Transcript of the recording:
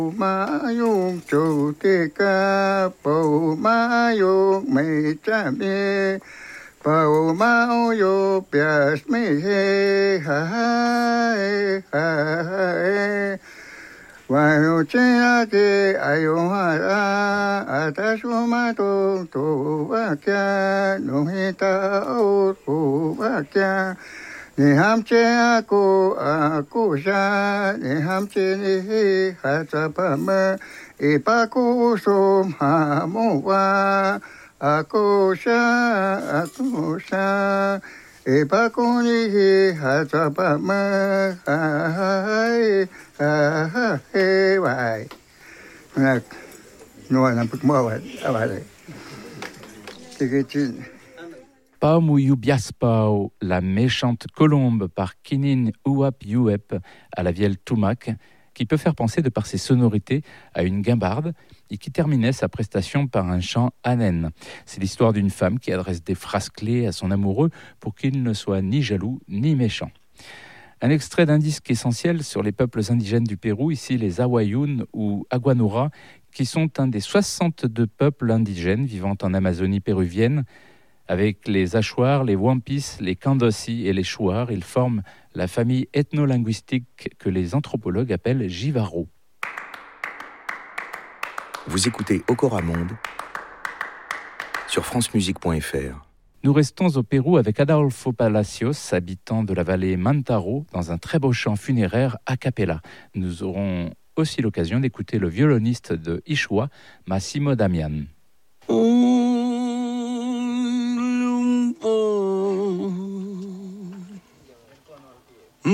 Mayung chutika po mayung me chame po mayo pias me he ha ha wayo che ake ayo ha atasuma to vakya no hita o vakya ni hamche aku sha ni hamche ni hatapama ipaku sum hamuwa aku sha ipaku ni hatapama hai hai vai nak no na pukmo avale tikichin Paumu Yubiaspao, la méchante colombe par Kinin Uap Yuep à la vielle Tumac, qui peut faire penser de par ses sonorités à une guimbarde et qui terminait sa prestation par un chant anen. C'est l'histoire d'une femme qui adresse des phrases clés à son amoureux pour qu'il ne soit ni jaloux ni méchant. Un extrait d'un disque essentiel sur les peuples indigènes du Pérou, ici les Awayun ou Aguanura, qui sont un des 62 peuples indigènes vivant en Amazonie péruvienne. Avec les Achuar, les Wampis, les Kandosi et les Shuar, ils forment la famille ethno-linguistique que les anthropologues appellent Jivaro. Vous écoutez Okora Monde sur francemusique.fr. Nous restons au Pérou avec Adolfo Palacios, habitant de la vallée Mantaro, dans un très beau chant funéraire a cappella. Nous aurons aussi l'occasion d'écouter le violoniste de Ishwa, Massimo Damian.